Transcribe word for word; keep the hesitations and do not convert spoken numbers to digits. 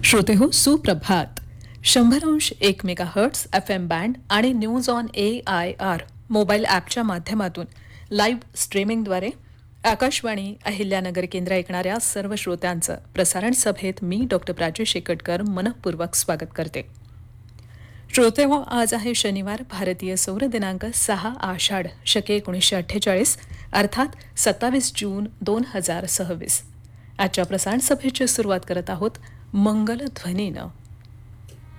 श्रोते हो सुप्रभात. शंभर अंश एक mega hertz F M band आणि news on A I R mobile ॲपच्या माध्यमातून लाईव्ह स्ट्रीमिंगद्वारे आकाशवाणी अहिल्यानगर केंद्र ऐकणाऱ्या सर्व श्रोत्यांचं प्रसारण सभेत मी डॉक्टर प्राची शेकटकर मनपूर्वक स्वागत करते. श्रोते हो, आज आहे शनिवार, भारतीय सौर दिनांक सहा आषाढ शके एकोणीसशे अठ्ठेचाळीस अर्थात सत्तावीस जून दोन हजार सव्वीस. आजच्या प्रसारण सभेची सुरुवात करत आहोत मंगल ध्वनीनं.